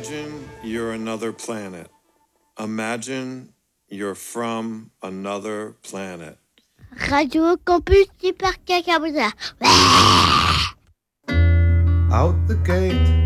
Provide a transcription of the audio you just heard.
Imagine you're another planet. Imagine you're from another planet. Radio Campus Super Cacabosa. Out the gate